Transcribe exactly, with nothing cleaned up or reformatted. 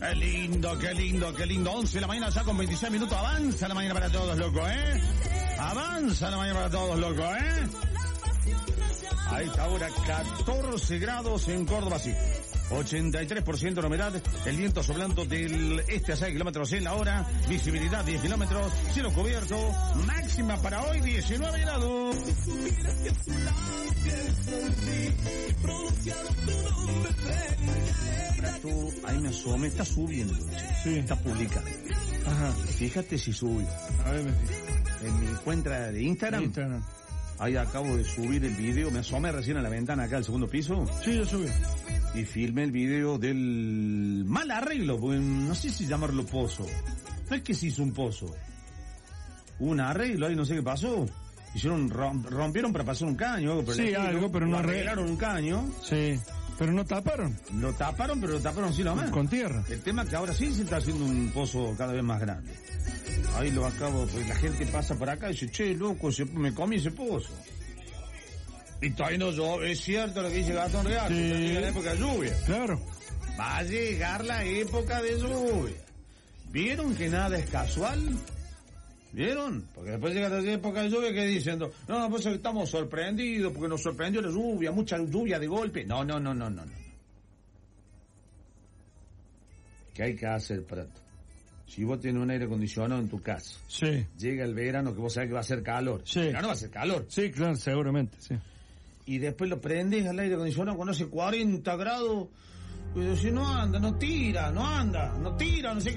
Qué lindo, qué lindo, qué lindo. once de la mañana ya con veintiséis minutos. Avanza la mañana para todos, loco, ¿eh? Avanza la mañana para todos, loco, ¿eh? A esta hora, catorce grados en Córdoba, sí. ochenta y tres por ciento de humedad, el viento soplando del este a seis kilómetros en la hora, visibilidad diez kilómetros, cielo cubierto, máxima para hoy diecinueve grados. Tú, ahí me asomé, está subiendo, sí. Está publicado. Ajá. Fíjate si subió. A ver, me fijo. En mi cuenta de Instagram. Instagram. Ahí acabo de subir el video, me asomé recién a la ventana acá al segundo piso. Sí, yo subí. Y filmé el video del mal arreglo, porque no sé si llamarlo pozo. No es que se hizo un pozo. Hubo un arreglo ahí, no sé qué pasó. Hicieron, rompieron para pasar un caño. Algo, pero sí, algo, pero no arreglaron un caño. Sí, pero no taparon. Lo taparon, pero lo taparon sí nomás. Con tierra. El tema es que ahora sí se está haciendo un pozo cada vez más grande. Ahí lo acabo, pues la gente pasa por acá y dice, che, loco, se, me comí ese pozo. Y todavía no llueve, es cierto lo que dice Gastón Real, sí. Que llega la época de lluvia. Claro. Va a llegar la época de lluvia. ¿Vieron que nada es casual? ¿Vieron? Porque después llega la época de lluvia que diciendo, no, no, pues estamos sorprendidos porque nos sorprendió la lluvia, mucha lluvia de golpe. No, no, no, no, no, no. ¿Qué hay que hacer, Prato? Si vos tienes un aire acondicionado en tu casa, sí. Llega el verano que vos sabés que va a hacer calor. Sí. El verano va a hacer calor. Sí, claro, seguramente, sí. Y después lo prendes al aire acondicionado cuando hace cuarenta grados, pero si no anda, no tira, no anda, no tira, no sé